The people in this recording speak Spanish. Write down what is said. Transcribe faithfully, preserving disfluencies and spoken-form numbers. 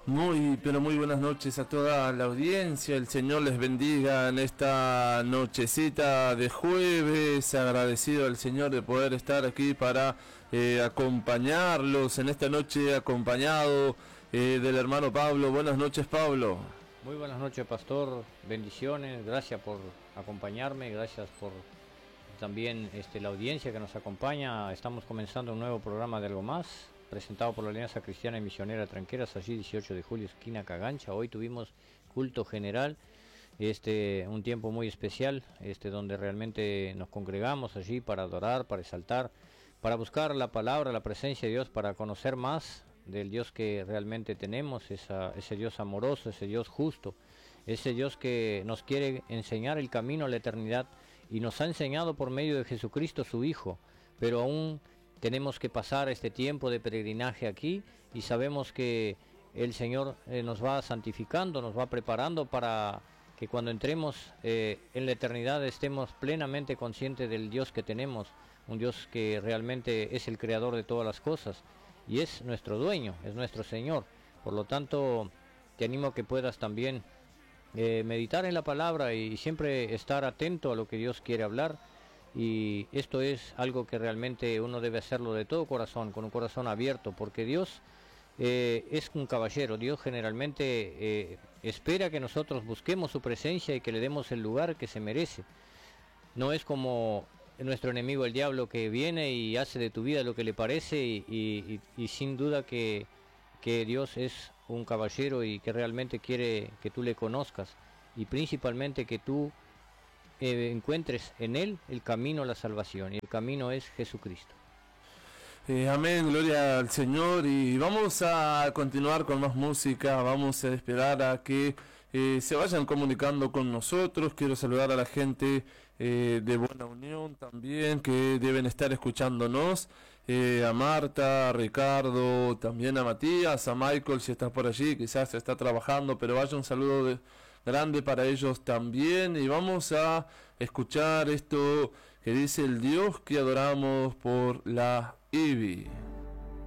Muy, pero muy buenas noches a toda la audiencia. El Señor les bendiga en esta nochecita de jueves. Agradecido al Señor de poder estar aquí para eh, acompañarlos en esta noche, acompañado eh, del hermano Pablo. Buenas noches, Pablo. Muy buenas noches, pastor. Bendiciones. Gracias por acompañarme. Gracias por también este, la audiencia que nos acompaña. Estamos comenzando un nuevo programa de Algo Más, presentado por la Alianza Cristiana y Misionera Tranqueras, allí dieciocho de julio, esquina Cagancha. Hoy tuvimos culto general, este un tiempo muy especial, este donde realmente nos congregamos allí para adorar, para exaltar, para buscar la palabra, la presencia de Dios, para conocer más del Dios que realmente tenemos, esa, ese Dios amoroso, ese Dios justo, ese Dios que nos quiere enseñar el camino a la eternidad y nos ha enseñado por medio de Jesucristo, su Hijo, pero aún tenemos que pasar este tiempo de peregrinaje aquí y sabemos que el Señor eh, nos va santificando, nos va preparando para que cuando entremos eh, en la eternidad estemos plenamente conscientes del Dios que tenemos, un Dios que realmente es el creador de todas las cosas y es nuestro dueño, es nuestro Señor. Por lo tanto, te animo a que puedas también eh, meditar en la palabra y siempre estar atento a lo que Dios quiere hablar. Y esto es algo que realmente uno debe hacerlo de todo corazón, con un corazón abierto, porque Dios eh, es un caballero. Dios generalmente eh, espera que nosotros busquemos su presencia y que le demos el lugar que se merece. No es como nuestro enemigo el diablo, que viene y hace de tu vida lo que le parece y, y, y, y sin duda que, que Dios es un caballero y que realmente quiere que tú le conozcas y principalmente que tú Eh, encuentres en él el camino a la salvación, y el camino es Jesucristo. Eh, amén, gloria al Señor. Y vamos a continuar con más música. Vamos a esperar a que eh, se vayan comunicando con nosotros. Quiero saludar a la gente eh, de Buena Unión también, que deben estar escuchándonos, eh, a Marta, a Ricardo, también a Matías, a Michael si está por allí, quizás está trabajando, pero vaya un saludo de grande para ellos también. Y vamos a escuchar esto que dice: el Dios que adoramos por la I B I.